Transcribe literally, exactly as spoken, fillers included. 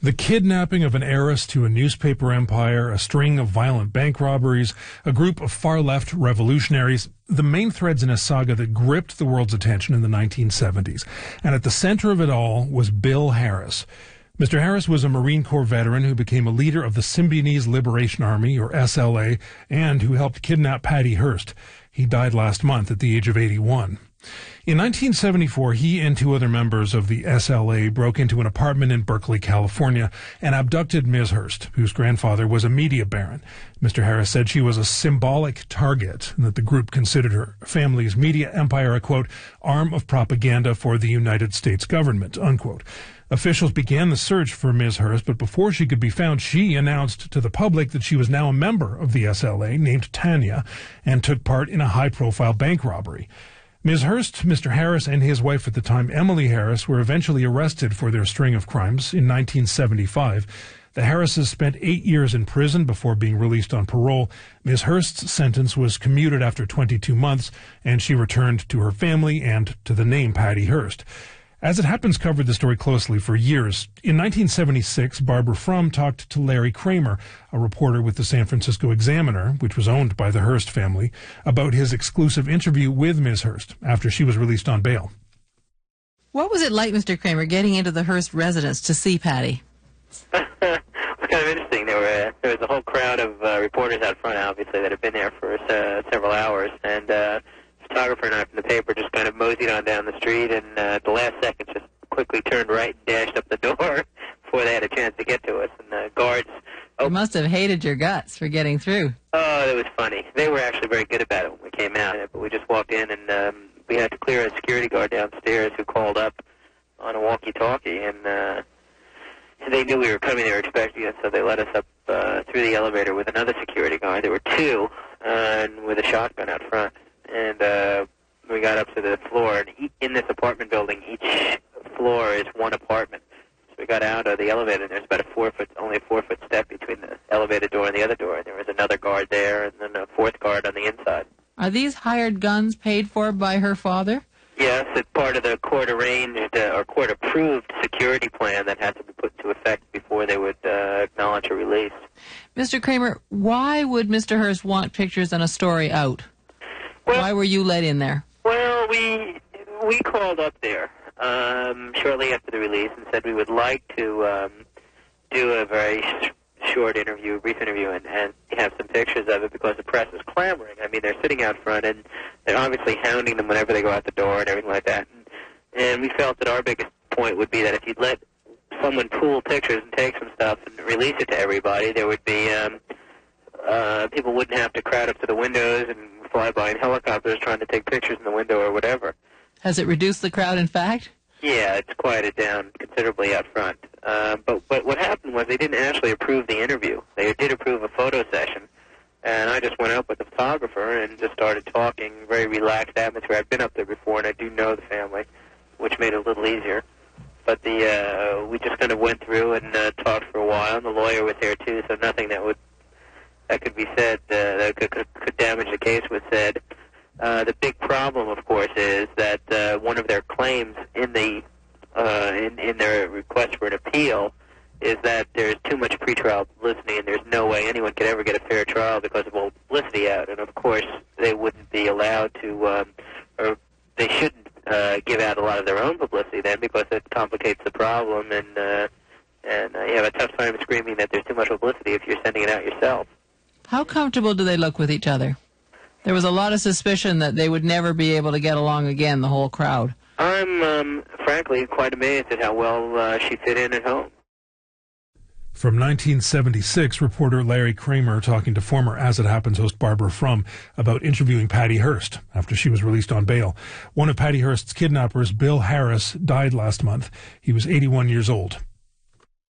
The kidnapping of an heiress to a newspaper empire, a string of violent bank robberies, a group of far-left revolutionaries, the main threads in a saga that gripped the world's attention in the nineteen seventies. And at the center of it all was Bill Harris. Mister Harris was a Marine Corps veteran who became a leader of the Symbionese Liberation Army, or S L A, and who helped kidnap Patty Hearst. He died last month at the age of eighty-one. In nineteen seventy-four, he and two other members of the S L A broke into an apartment in Berkeley, California, and abducted Miz Hearst, whose grandfather was a media baron. Mister Harris said she was a symbolic target, and that the group considered her family's media empire a, quote, arm of propaganda for the United States government, unquote. Officials began the search for Miz Hearst, but before she could be found, she announced to the public that she was now a member of the S L A, named Tanya, and took part in a high-profile bank robbery. Miz Hearst, Mister Harris, and his wife at the time, Emily Harris, were eventually arrested for their string of crimes in nineteen seventy-five. The Harrises spent eight years in prison before being released on parole. Miz Hearst's sentence was commuted after twenty-two months, and she returned to her family and to the name Patty Hearst. As It Happens covered the story closely for years. In nineteen seventy-six, Barbara Frum talked to Larry Kramer, a reporter with the San Francisco Examiner, which was owned by the Hearst family, about his exclusive interview with Miz Hearst after she was released on bail. What was it like, Mister Kramer, getting into the Hearst residence to see Patty? It was kind of interesting. There were uh, there was a whole crowd of uh, reporters out front, obviously, that had been there for uh, several hours, and uh, photographer and I from the paper just kind of moseyed on down the street, and uh, at the last second just quickly turned right and dashed up the door before they had a chance to get to us. And the guards... Oh, you must have hated your guts for getting through. Oh, it was funny. They were actually very good about it when we came out, but we just walked in, and um, we had to clear a security guard downstairs who called up on a walkie-talkie, and uh, they knew we were coming. They were expecting us, so they let us up uh, through the elevator with another security guard. There were two, uh, and with a shotgun out front. And uh, we got up to the floor, and e- in this apartment building, each floor is one apartment. So we got out of the elevator, and there's about a four-foot, only a four-foot step between the elevator door and the other door. And there was another guard there, and then a fourth guard on the inside. Are these hired guns paid for by her father? Yes, it's part of the court-arranged uh, or court-approved security plan that had to be put into effect before they would uh, acknowledge a release. Mister Kramer, why would Mister Hearst want pictures and a story out? Well, why were you let in there? Well, we we called up there um, shortly after the release and said we would like to um, do a very sh- short interview, brief interview, and, and have some pictures of it because the press is clamoring. I mean, they're sitting out front, and they're obviously hounding them whenever they go out the door and everything like that. And, and we felt that our biggest point would be that if you'd let someone pool pictures and take some stuff and release it to everybody, there would be um, uh, people wouldn't have to crowd up to the windows and fly by in helicopters trying to take pictures in the window or whatever. Has it reduced the crowd, in fact? Yeah, it's quieted down considerably out front. Uh, but, but what happened was they didn't actually approve the interview. They did approve a photo session, and I just went up with the photographer and just started talking, very relaxed atmosphere. I've been up there before, and I do know the family, which made it a little easier. But the uh, we just kind of went through and uh, talked for a while, and the lawyer was there too, so nothing that would that could be said uh, that could, could, could damage the case was said. Uh, the big problem, of course, is that uh, one of their claims in the uh, in, in their request for an appeal is that there's too much pretrial publicity, and there's no way anyone could ever get a fair trial because of all publicity out. And of course, they wouldn't be allowed to, um, or they shouldn't uh, give out a lot of their own publicity then, because it complicates the problem, and uh, and uh, you have a tough time screaming that there's too much publicity if you're sending it out yourself. How comfortable do they look with each other? There was a lot of suspicion that they would never be able to get along again, the whole crowd. I'm, um, frankly, quite amazed at how well uh, she fit in at home. From nineteen seventy-six, reporter Larry Kramer talking to former As It Happens host Barbara Frum about interviewing Patty Hearst after she was released on bail. One of Patty Hearst's kidnappers, Bill Harris, died last month. He was eighty-one years old.